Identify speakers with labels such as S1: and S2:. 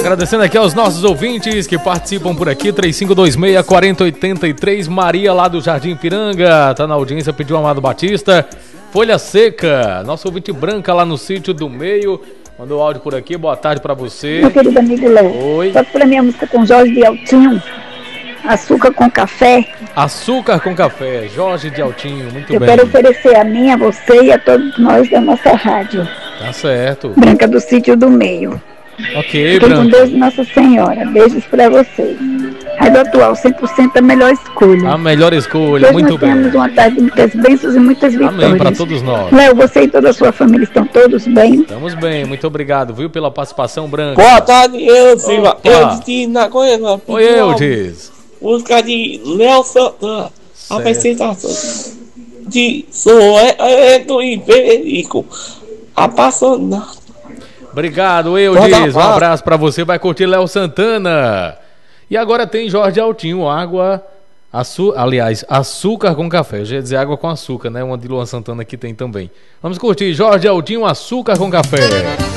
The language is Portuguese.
S1: Agradecendo aqui aos nossos ouvintes que participam por aqui, 3526-4083, Maria lá do Jardim Piranga, tá na audiência, pediu Amado Batista. Folha Seca, nosso ouvinte Branca lá no Sítio do Meio, mandou áudio por aqui, boa tarde pra você.
S2: Meu querido amigo Léo,
S1: Oi.
S2: toca pra minha música com Jorge de Altinho, Açúcar com Café.
S1: Açúcar com Café, Jorge de Altinho, muito
S2: Eu
S1: bem.
S2: quero oferecer a mim, a você e a todos nós da nossa rádio.
S1: Tá certo.
S2: Branca do Sítio do Meio.
S1: Ok,
S2: Fiquem com
S1: Branca.
S2: Deus e Nossa Senhora. Beijos pra vocês. Rádio Atual, 100% a melhor escolha.
S1: A melhor escolha,
S2: Hoje
S1: muito
S2: nós
S1: bem.
S2: temos uma tarde de muitas bênçãos e muitas vitórias.
S1: Amém para todos nós.
S2: Léo, você e toda a sua família estão todos bem?
S1: Estamos bem, muito obrigado, viu, pela participação, Branca.
S3: Boa tarde, Silva.
S1: Opa.
S3: Eu de Nagoya.
S1: Oi, Eudes.
S3: Música de Léo Santana.
S1: Certo.
S3: Apresentação de Soeto Ibérico. Apaixonado.
S1: Obrigado, Eudes. Um abraço pra você. Vai curtir Léo Santana. E agora tem Jorge Altinho, açúcar com café. Eu já ia dizer água com açúcar, né? Uma de Luan Santana que tem também. Vamos curtir Jorge Altinho, Açúcar com Café.